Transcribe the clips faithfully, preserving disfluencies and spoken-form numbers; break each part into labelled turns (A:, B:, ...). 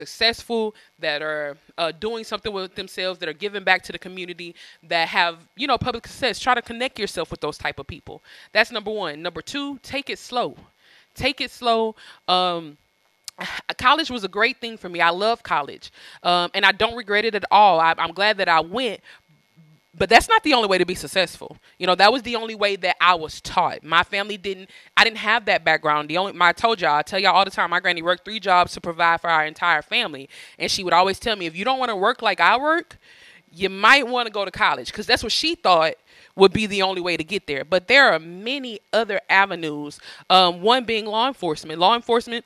A: successful, that are uh, doing something with themselves, that are giving back to the community, that have, you know, public success. Try to connect yourself with those type of people. That's number one. Number two, take it slow. Take it slow. Um, college was a great thing for me. I love college, um, and I don't regret it at all. I, I'm glad that I went, but that's not the only way to be successful. You know, that was the only way that I was taught. My family didn't, I didn't have that background. The only, my, I told y'all, I tell y'all all the time, my granny worked three jobs to provide for our entire family. And she would always tell me, if you don't want to work like I work, you might want to go to college, because that's what she thought would be the only way to get there. But there are many other avenues, um, one being law enforcement. Law enforcement,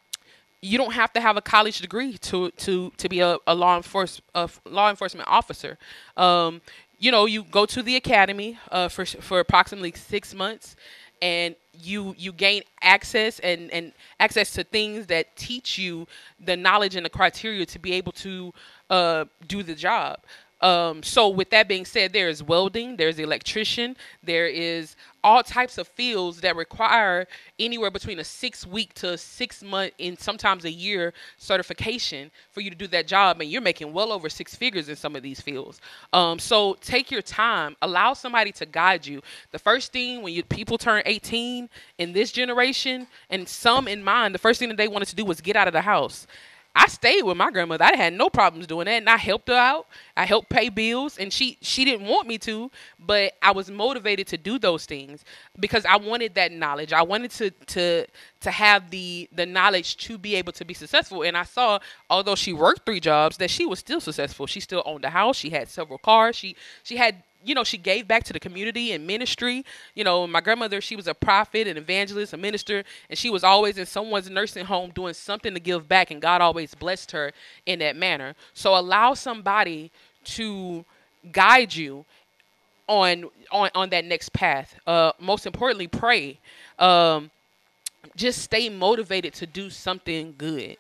A: you don't have to have a college degree to to to be a, a law enforce a law enforcement officer. Um, you know, you go to the academy uh, for for approximately six months, and you you gain access and and access to things that teach you the knowledge and the criteria to be able to uh, do the job. Um, so with that being said, there is welding, there's electrician, there is all types of fields that require anywhere between a six week to six month and sometimes a year certification for you to do that job. And you're making well over six figures in some of these fields. Um, so take your time, allow somebody to guide you. The first thing when you people turn eighteen in this generation, and some in mine, the first thing that they wanted to do was get out of the house. I stayed with my grandmother. I had no problems doing that, and I helped her out. I helped pay bills, and she she didn't want me to, but I was motivated to do those things because I wanted that knowledge. I wanted to to to have the the knowledge to be able to be successful. And I saw, although she worked three jobs, that she was still successful. She still owned a house. She had several cars. She she had, you know, she gave back to the community and ministry. You know, my grandmother, she was a prophet, an evangelist, a minister, and she was always in someone's nursing home doing something to give back, and God always blessed her in that manner. So allow somebody to guide you on on on that next path. Uh, most importantly, pray. Um, just stay motivated to do something good.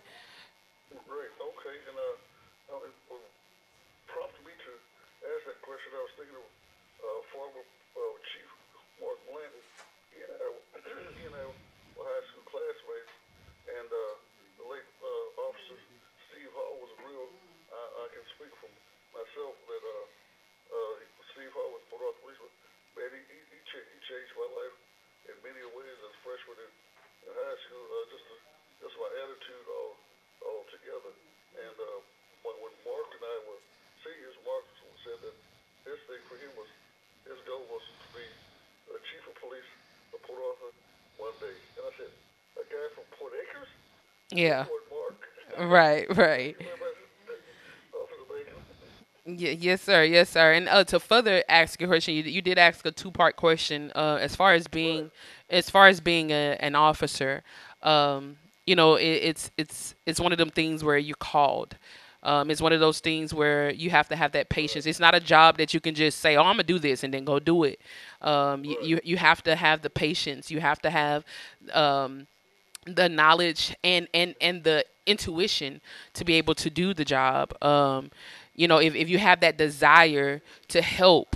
B: Great. Okay. And uh, uh, it uh, prompted me to ask that question. I was thinking of uh, former uh, Chief Mark Blandon. He and I, he and I were high school classmates, and uh, the late uh, officer Steve Hall was a real. I, I can speak from myself that uh, uh, Steve Hall was Port Arthur policeman. Man, he he, he, cha- he changed my life in many ways as a freshman in, in high school. Uh, just a, just my attitude all all together. And uh, when, when Mark and I were seniors, Mark said that his thing for him was his goal was to be a chief of police of Port Arthur one day. And I said, a guy from Port Acres?
A: Yeah.
B: Port Mark.
A: Right. Right.
B: Remember Officer Bacon?
A: Yeah, yes, sir. Yes, sir. And uh, to further ask your question, you, you did ask a two-part question. Uh, as far as
B: Right.
A: being, as far as being a, an officer, um, you know, it, it's it's it's one of them things where you're called. Um, it's one of those things where you have to have that patience. It's not a job that you can just say, "Oh, I'm gonna do this," and then go do it. Um, you,
B: Right.
A: you you have to have the patience. You have to have um, the knowledge and and and the intuition to be able to do the job. Um, you know, if, if you have that desire to help,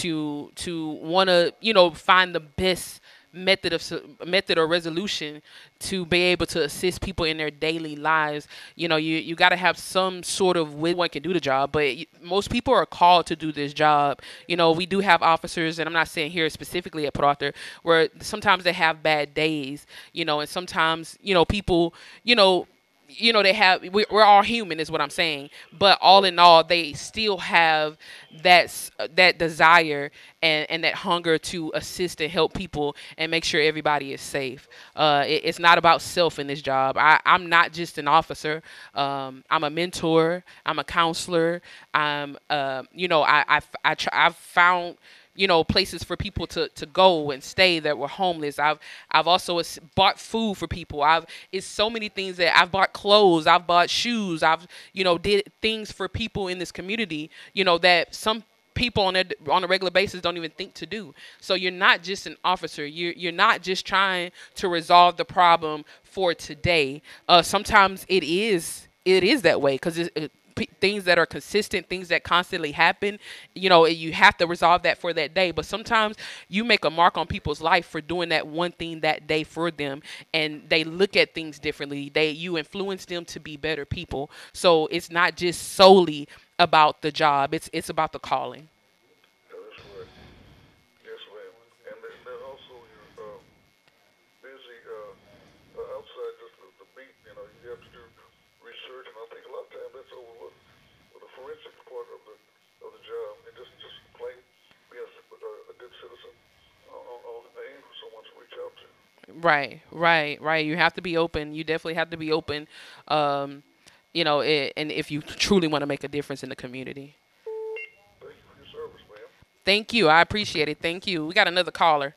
A: to to want to, you know, find the best method of so- method or resolution to be able to assist people in their daily lives, you know, you you got to have some sort of way one can do the job. But y- most people are called to do this job. You know, we do have officers, and I'm not saying here specifically at Port Arthur, where sometimes they have bad days, you know, and sometimes, you know, people, you know, you know they have we, we're all human is what I'm saying, but all in all they still have that s- that desire and and that hunger to assist and help people and make sure everybody is safe. Uh it, it's not about self in this job. I I'm not just an officer. um I'm a mentor, I'm a counselor. I'm uh you know i i, I try, I've found, you know, places for people to, to go and stay that were homeless. I've I've also as- bought food for people. I've It's so many things that I've bought clothes. I've bought shoes. I've, you know, did things for people in this community, you know, that some people on a on a regular basis don't even think to do. So you're not just an officer. You're you're not just trying to resolve the problem for today. Uh, sometimes it is it is that way because it, it, p- things that are consistent, things that constantly happen, you know, you have to resolve that for that day. But sometimes you make a mark on people's life for doing that one thing that day for them, and they look at things differently. They you influence them to be better people. So it's not just solely about the job; it's it's about the calling.
B: That is right. Yes, ma'am. And then, then also you're uh, busy uh, uh, outside just the, the beat. You know, you have to do research, and I think a lot of times that's overlooked. Well, the forensic part of the of the job, and just just plain being a, a, a good citizen on, on, on the name for someone to reach out to.
A: Right, right, right. You have to be open. You definitely have to be open. Um, you know, it, and if you truly want to make a difference in the community.
B: Thank you for your service, ma'am.
A: Thank you. I appreciate it. Thank you. We got another caller.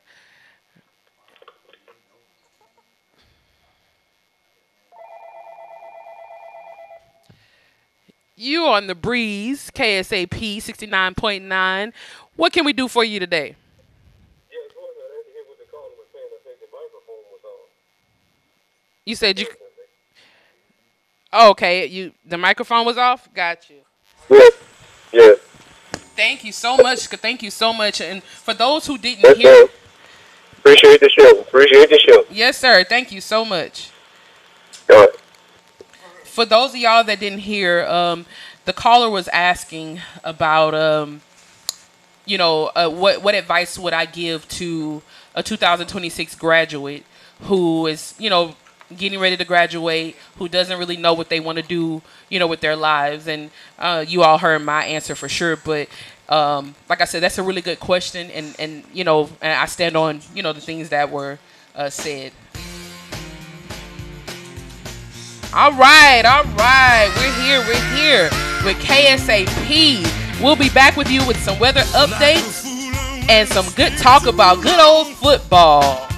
A: You on the breeze, K S A P sixty-nine point nine. What can we do for you today?
C: Yeah, go ahead. I didn't hear what the caller was saying. I think the microphone was on.
A: You said you.
C: Yes, I think.
A: Oh, okay. You the microphone was off. Got you.
C: Yes. Yes.
A: Thank you so much. Thank you so much. And for those who didn't
C: Yes,
A: hear,
C: sir. Appreciate the show. Appreciate the show.
A: yes, sir. Thank you so much.
C: Go ahead.
A: For those of y'all that didn't hear, um, the caller was asking about, um, you know, uh, what what advice would I give to a two thousand twenty-six graduate who is, you know, getting ready to graduate, who doesn't really know what they want to do, you know, with their lives. And uh, you all heard my answer for sure. But um, like I said, that's a really good question, and and you know, and I stand on, you know, the things that were uh, said. All right, all right. We're here, we're here with K S A P. We'll be back with you with some weather updates and some good talk about good old football.